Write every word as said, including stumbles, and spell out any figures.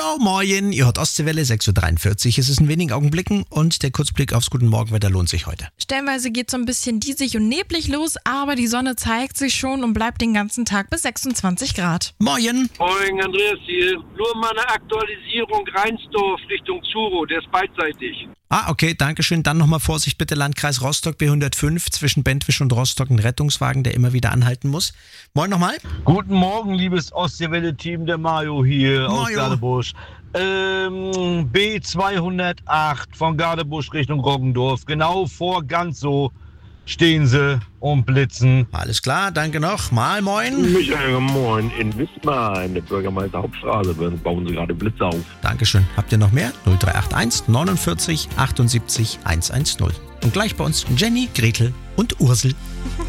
Ja, moin, ihr hört Ostseewelle, sechs Uhr dreiundvierzig ist es in wenigen Augenblicken und der Kurzblick aufs Guten Morgenwetter lohnt sich heute. Stellenweise geht so ein bisschen diesig und neblig los, aber die Sonne zeigt sich schon und bleibt den ganzen Tag bis sechsundzwanzig Grad. Moin. Moin, Andreas hier. Nur mal eine Aktualisierung Reinsdorf Richtung Zuro, der ist beidseitig. Ah, okay, dankeschön. Dann nochmal Vorsicht bitte, Landkreis Rostock B hundertfünf, zwischen Bentwisch und Rostock ein Rettungswagen, der immer wieder anhalten muss. Moin nochmal. Guten Morgen, liebes Ostseewelle-Team, der Mario hier aus Mario. Gardebusch. Ähm, B zweihundertacht von Gardebusch Richtung Roggendorf, genau vor Ganzow stehen sie und blitzen. Alles klar, danke noch. Mal moin. Michael, moin. In Wismar, in der Bürgermeister Hauptstraße, bauen sie gerade Blitze auf. Dankeschön. Habt ihr noch mehr? null drei acht eins neunundvierzig achtundsiebzig hundertzehn. Und gleich bei uns Jenny, Gretel und Ursel.